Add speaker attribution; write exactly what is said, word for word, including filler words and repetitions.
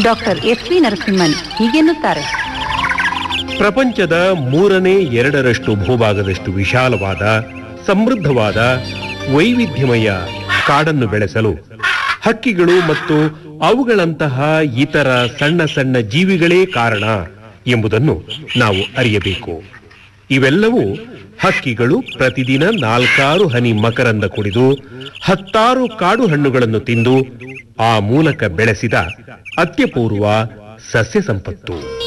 Speaker 1: Doctor S V Narasimhan ಹೀಗೆನ್ನುತ್ತಾರೆ.
Speaker 2: ಪ್ರಪಂಚದ ಮೂರನೇ ಎರಡರಷ್ಟು ಭೂಭಾಗದಷ್ಟು ವಿಶಾಲವಾದ, ಸಮೃದ್ಧವಾದ, ವೈವಿಧ್ಯಮಯ ಕಾಡನ್ನು ಬೆಳೆಸಲು ಹಕ್ಕಿಗಳು ಮತ್ತು ಅವುಗಳಂತಹ ಇತರ ಸಣ್ಣ ಸಣ್ಣ ಜೀವಿಗಳೇ ಕಾರಣ ಎಂಬುದನ್ನು ನಾವು ಅರಿಯಬೇಕು. ಇವೆಲ್ಲವೂ ಹಕ್ಕಿಗಳು ಪ್ರತಿದಿನ ನಾಲ್ಕಾರು ಹನಿ ಮಕರಂದ ಕುಡಿದು ಹತ್ತಾರು ಕಾಡು ಹಣ್ಣುಗಳನ್ನು ತಿಂದು ಆ ಮೂಲಕ ಬೆಳೆಸಿದ ಅತ್ಯಪೂರ್ವ ಸಸ್ಯ ಸಂಪತ್ತು.